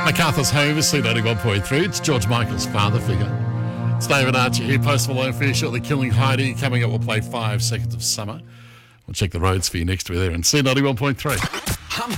MacArthur's Home is C91.3. It's George Michael's father figure. It's David Archer here. Post Malone for you shortly. Killing Heidi. Coming up, we'll play 5 Seconds of Summer. We'll check the roads for you next week there in C91.3.